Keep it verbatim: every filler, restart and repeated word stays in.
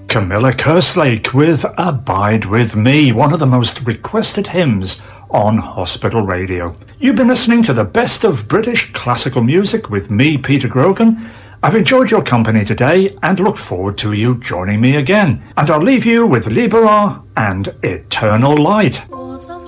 Camilla Kerslake with Abide With Me, one of the most requested hymns on Hospital Radio. You've been listening to the best of British classical music with me, Peter Grogan. I've enjoyed your company today and look forward to you joining me again. And I'll leave you with Libera and Eternal Light.